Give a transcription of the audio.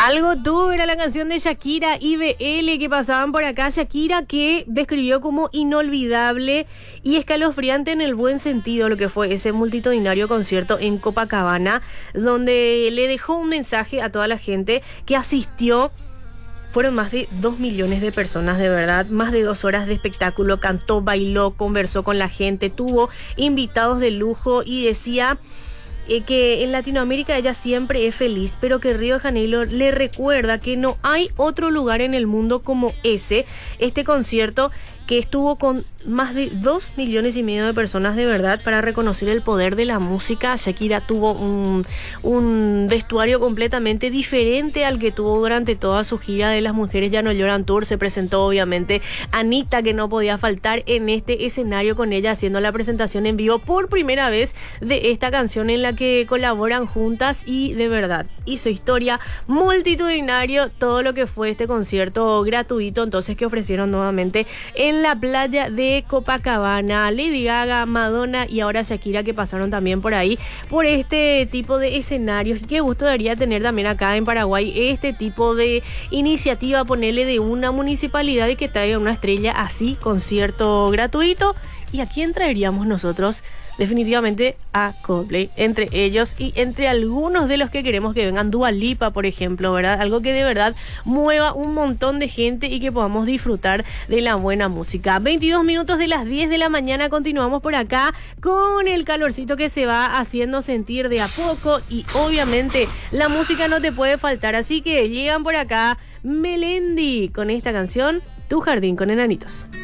Algo tú era la canción de Shakira y BL que pasaban por acá. Shakira que describió como inolvidable y escalofriante en el buen sentido lo que fue ese multitudinario concierto en Copacabana, donde le dejó un mensaje a toda la gente que asistió. Fueron más de 2 millones de personas, de verdad, más de 2 horas de espectáculo, cantó, bailó, conversó con la gente, tuvo invitados de lujo y decía que en Latinoamérica ella siempre es feliz, pero que Río de Janeiro le recuerda que no hay otro lugar en el mundo como ese. Este concierto que estuvo con más de 2,5 millones de personas, de verdad, para reconocer el poder de la música. Shakira tuvo un vestuario completamente diferente al que tuvo durante toda su gira de Las Mujeres Ya No Lloran Tour. Se presentó obviamente Anita, que no podía faltar en este escenario con ella, haciendo la presentación en vivo por primera vez de esta canción en la que colaboran juntas, y de verdad hizo historia, multitudinario todo lo que fue este concierto gratuito entonces que ofrecieron nuevamente en la playa de Copacabana. Lady Gaga, Madonna y ahora Shakira, que pasaron también por ahí, por este tipo de escenarios. Qué gusto debería tener también acá en Paraguay este tipo de iniciativa, ponerle de una municipalidad y que traiga una estrella así, concierto gratuito. ¿Y a quién traeríamos nosotros? Definitivamente a Coldplay, entre ellos y entre algunos de los que queremos que vengan. Dua Lipa, por ejemplo, ¿verdad? Algo que de verdad mueva un montón de gente y que podamos disfrutar de la buena música. 22 minutos de las 10 de la mañana, continuamos por acá con el calorcito que se va haciendo sentir de a poco, y obviamente la música no te puede faltar, así que llegan por acá Melendi con esta canción, Tu Jardín con Enanitos.